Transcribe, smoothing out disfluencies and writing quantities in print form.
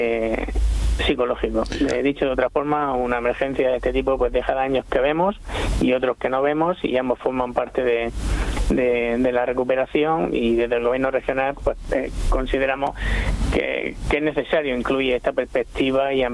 psicológico. Dicho de otra forma, una emergencia de este tipo pues deja daños que vemos y otros que no vemos, y ambos forman parte de la recuperación, y desde el gobierno regional pues consideramos que es necesario incluir esta perspectiva y